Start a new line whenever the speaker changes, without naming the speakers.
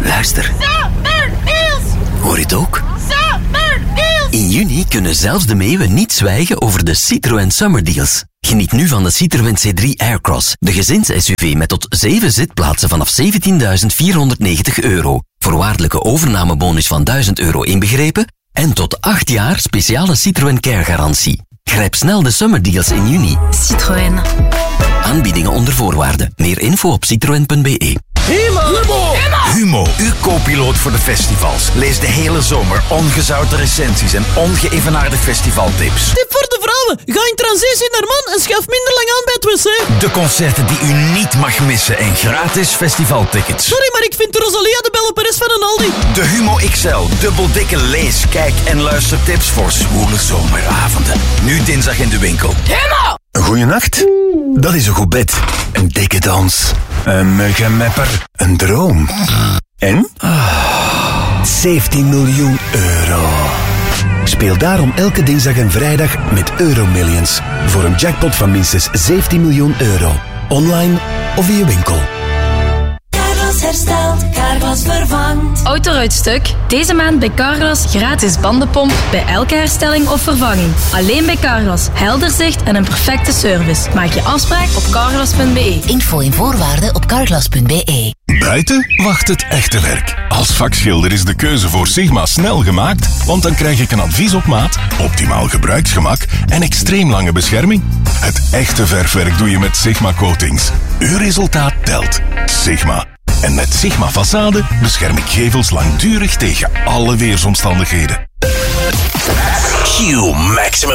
Luister.
Zomerdeals!
Hoor je het ook?
Zomerdeals!
In juni kunnen zelfs de meeuwen niet zwijgen over de Citroën Summer Deals. Geniet nu van de Citroën C3 Aircross, de gezins-SUV met tot 7 zitplaatsen vanaf €17.490. Voorwaardelijke overnamebonus van €1.000 inbegrepen en tot 8 jaar speciale Citroën Care-garantie. Grijp snel de Summer Deals in juni.
Citroën.
Aanbiedingen onder voorwaarden. Meer info op citroen.be.
Humo, uw co-piloot voor de festivals. Lees de hele zomer ongezouten recensies en ongeëvenaarde festivaltips.
Tip voor de vrouwen. Ga in transitie naar man en schuif minder lang aan bij het wc.
De concerten die u niet mag missen en gratis festivaltickets.
Sorry, maar ik vind Rosalia de belle Perez van een Aldi.
De Humo XL, dubbeldikke lees, kijk en luistertips voor zwoele zomeravonden. Nu dinsdag in de winkel.
Humo!
Een goeie nacht? Dat is een goed bed. Een dikke dans. Een muggenmepper. Een droom. En? 17 miljoen euro. Speel daarom elke dinsdag en vrijdag met Euromillions. Voor een jackpot van minstens 17 miljoen euro. Online of in je winkel.
Carglass herstelt, Carglass vervangt.
Autoruitstuk. Deze maand bij Carglass gratis bandenpomp bij elke herstelling of vervanging. Alleen bij Carglass. Helder zicht en een perfecte service. Maak je afspraak op carglass.be.
Info en voorwaarden op carglass.be.
Buiten wacht het echte werk. Als vakschilder is de keuze voor Sigma snel gemaakt, want dan krijg ik een advies op maat, optimaal gebruiksgemak en extreem lange bescherming. Het echte verfwerk doe je met Sigma Coatings. Uw resultaat telt. Sigma. En met Sigma Façade bescherm ik gevels langdurig tegen alle weersomstandigheden.
Q Maximum